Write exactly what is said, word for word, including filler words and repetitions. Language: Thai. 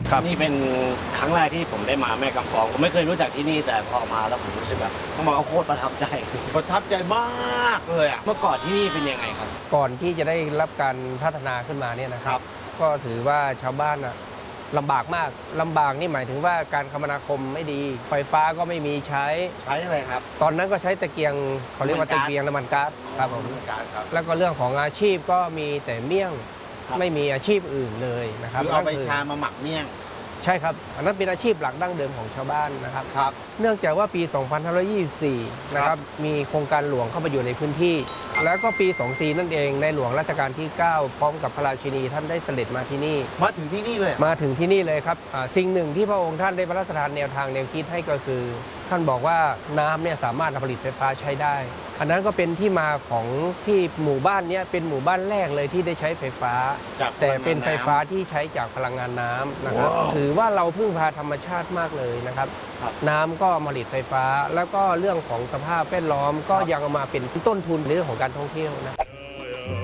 นี่เป็นครั้งแรกที่ผมได้มาแม่กำปองผมไม่เคยรู้จักที่นี่แต่พอมาแล้วผมรู้สึกแบบต้องบอกว่าโคตรประทับใจประทับใจมากเลยอ่ะเมื่อก่อนที่นี่เป็นยังไงครับก่อนที่จะได้รับการพัฒนาขึ้นมาเนี่ยนะครับก็ถือว่าชาวบ้านอะลำบากมากลำบากนี่หมายถึงว่าการคมนาคมไม่ดีไฟฟ้าก็ไม่มีใช้ใช้อะไรครับตอนนั้นก็ใช้ตะเกียงเขาเรียกว่าตะเกียงน้ำมันก๊าซครับผมแล้วก็เรื่องของอาชีพก็มีแต่เมี่ยงไม่มีอาชีพอื่นเลยนะครับคือเอาใบชามาหมักเมี่ยงใช่ครับอันนั้นเป็นอาชีพหลักดั้งเดิมของชาวบ้านนะครับครับเนื่องจากว่าปี สองพันห้าร้อยยี่สิบสี่ นะครับมีโครงการหลวงเข้ามาอยู่ในพื้นที่แล้วก็ปี สองสี่ นั่นเองในหลวงรัชกาลที่ เก้า พร้อมกับพระราชินีท่านได้เสด็จมาที่นี่มาถึงที่นี่เลยมาถึงที่นี่เลยครับสิ่งหนึ่งที่พระองค์ท่านได้พระราชทานแนวทางแนวคิดให้ก็คือท่านบอกว่าน้ำเนี่ยสามารถผลิตไฟฟ้าใช้ได้อันนั้นก็เป็นที่มาของที่หมู่บ้านนี้เป็นหมู่บ้านแรกเลยที่ได้ใช้ไฟฟ้าแต่เป็นไฟฟ้าที่ใช้จากพลังงานน้ำนะครับถือว่าเราพึ่งพาธรรมชาติมากเลยนะครับน้ำก็ผลิตไฟฟ้าแล้วก็เรื่องของสภาพแวดล้อมก็ยังมาเป็นต้นทุนเรื่องของการท่องเที่ยวนะ